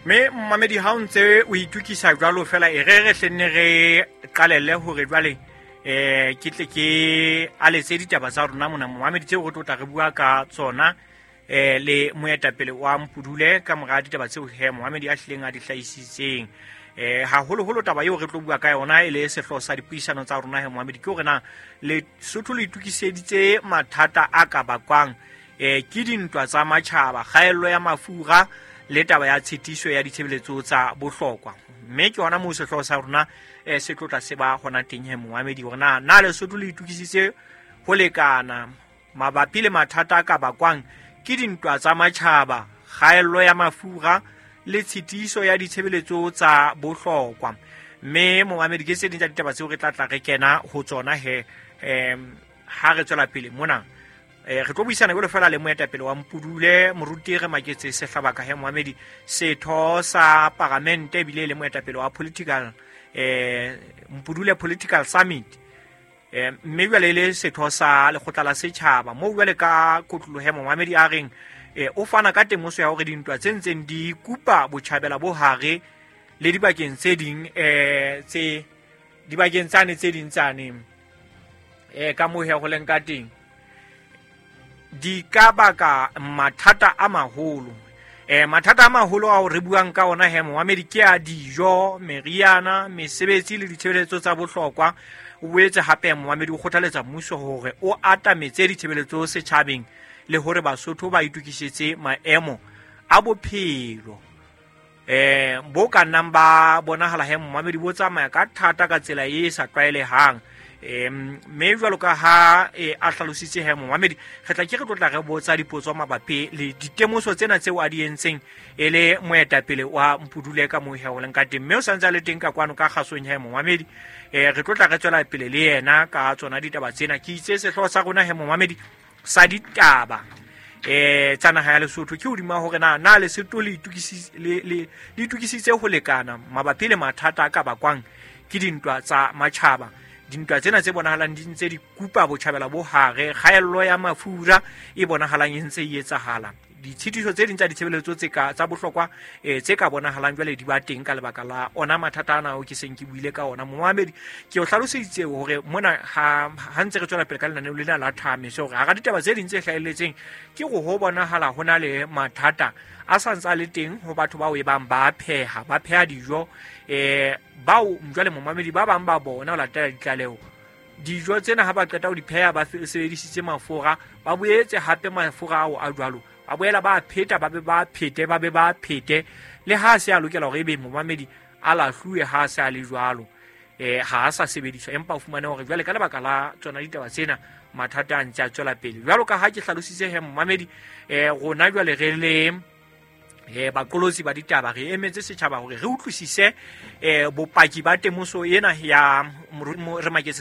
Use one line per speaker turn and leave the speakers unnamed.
Me mmamedi ha ntse o itukisa jwalo fela e re hlenne re qalelle hore jwale ke tle ke a letse ditaba tsa rona mona mmamedi tseo go tlotla re bua ka tsona le moetapele wa Mpudule ka mora ditaba tseo he mmamedi a hlileng a di hlahisitseng ha holo taba eo re tlo bua ka yona ile sehlo sa dipuisano tsa rona he mmamedi ke hore na le Sotho le itukiseditse mathata a ka bakwang ke dintwa tsa matjhaba kgaello ya mafura le taba ya tshitiso ya ditshebeletso tsa bohlokwa mme ke hona mo sehlo sa rona se tlotla se ba hona teng he mmamedi hore na le Sotho le itukisitse ho lekana mabapi le mathata a ka bakwang ke dintwa tsa matjhaba kgaello ya mafura le tshitiso ya ditshebeletso tsa bohlokwa mme mmamedi ke se dintja ditaba tseo re tla re kena ho tsona he ha re tswela pele mona re tlo buisana go le fela le moetapele wa Mpudule moruti re maketse sehlabaka he mmamedi setho sa parliamente bile le moetapele wa political Mpudule political summit mme jwale le setho sa lekgotla la setjhaba mo jwale ka kotlo he mmamedi a reng o fana ka temoso ya hore dintwa tse ntseng di kupa botjhabela bo hare le dibakeng tse ding tse dibakeng tsane tse ding tsane ka mo he go leng ka teng di ka baka mathata a maholo mathata a maholo a re buang ka ona he mmamedi ke a dijo meriana mesebetsi le ditshebeletso tsa bohlokwa o boetse hape mmamedi o kgothaletsa mmuso hore o atametse ditshebeletso setjhabeng le hore Basotho ba itukisetse maemo a bophelo bo ka nnang ba bonahala he mmamedi bo tsamaya ka thata ka tsela e sa tlwaelehang mme jwalo ka ha a hlalositse he mmamedi re tla ke re tlotla re botsa dipotso mabapi le ditemoso tsena tseo a di entseng e le moetapele wa Mpudule ka mo he o leng ka teng mme o santse le teng ka kwano ka kgasong he mmamedi re tlotla re tswela pele le yena ka tsona ditaba tsena ke itse sehlo sa rona he mmamedi sa ditaba tsa naha ya Lesotho ke hodima hore na le Sotho le itukisitse ho lekana mabapi le mathata a ka bakwang ke dintwa tsa matjhaba dintwa tsena tse bonahalang di ntse di kupa botjhabela bo hare kgaello ya mafura e bonahalang e ntse e etsahala ditshitiso tse ding tsa ditshebeletso tsa bohlokwa tse ka bonahalang jwale di ba teng ka lebaka la ona mathata ana o ke seng ke buile ka ona mmamedi ke o hlaloseditse hore mona ha ntse re tswela pele ka lenaneo lena la thame so ga ditaba tse ding tse hlaeletseng ke go ho bonahala hona le mathata a santsa le teng ho batho ba o e bang ba pheha dijo bao jwale mmamedi ba bang ba bona o latela ditlaleho dijo tsena ha ba qeta ho di pheha ba sebedisitse mafura ba boetse hape mafura ao a jwalo ba boela ba pheta ba be ba phete le ha se a lokela hore ebe mmamedi a lahluwe ha se a le jwalo ha a sa sebediswa empa o fumane hore jwale ka lebaka la tsona ditaba tsena mathata a ntse a tswela pele jwalo ka ha ke hlalositse he mmamedi rona jwale re le bakolosi ba ditaba re emetse setjhaba hore re utlwisise bopaki ba temoso ena ya re maketse